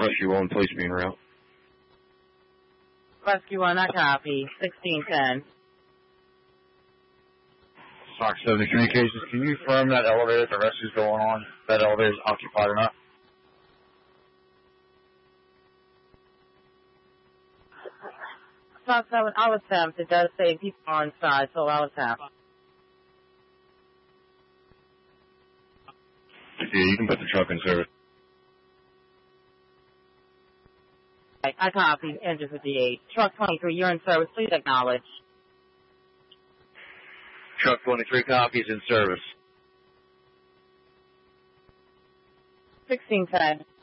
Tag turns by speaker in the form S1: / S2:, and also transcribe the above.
S1: Rescue 1, please be en route.
S2: Rescue 1, I copy. 1610.
S1: Stock 73 cases, can you confirm that elevator, the rescue's going on, that elevator's occupied or not?
S2: Stock 7, I'll attempt. It does say people are inside, so I'll attempt.
S1: Yeah, you can put the truck in service.
S2: I copy. Engine 58. Truck 23, you're in service. Please acknowledge.
S1: Truck 23 copies in service.
S2: 1610.